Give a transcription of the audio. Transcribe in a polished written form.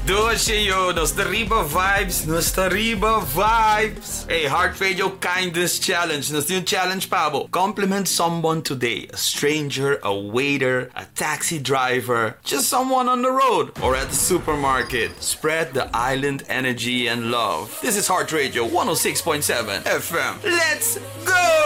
Doce Nostariba Vibes, Nostariba Vibes. Hey, Heart Radio Kindness Challenge. Nos yung challenge pabo. Compliment someone today. A stranger, a waiter, a taxi driver, just someone on the road or at the supermarket. Spread the island energy and love. This is Heart Radio 106.7 FM. Let's go!